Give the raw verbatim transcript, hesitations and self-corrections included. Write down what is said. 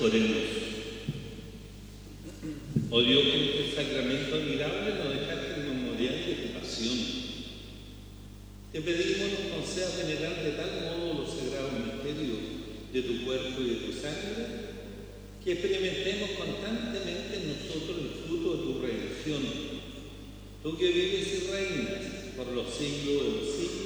Oremos. Oh Dios, que en este sacramento admirable nos dejaste el memorial de tu pasión. Te pedimos nos concedas venerar de tal modo los sagrados misterios de tu cuerpo y de tu sangre, que experimentemos constantemente en nosotros el fruto de tu redención. Tú que vives y reinas por los siglos de los siglos,